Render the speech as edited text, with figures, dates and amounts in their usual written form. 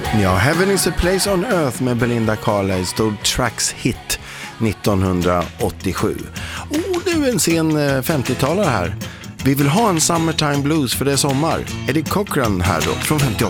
Ja, Heaven is a place on earth med Belinda Carlisle stod Tracks hit 1987. Nu en sen 50-talare här. Vi vill ha en Summertime Blues för det är sommar. Eddie Cochran här då från 58.